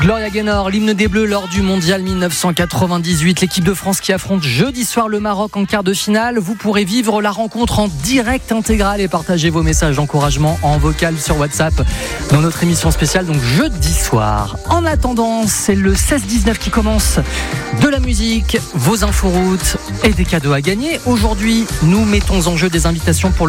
Gloria Gaynor, l'hymne des Bleus lors du mondial 1998. L'équipe de France qui affronte jeudi soir le Maroc en quart de finale. Vous pourrez vivre la rencontre en direct intégral et partager vos messages d'encouragement en vocal sur WhatsApp dans notre émission spéciale, donc jeudi soir. En attendant, c'est le 16-19 qui commence. De la musique, vos inforoutes et des cadeaux à gagner. Aujourd'hui, nous mettons en jeu des invitations pour le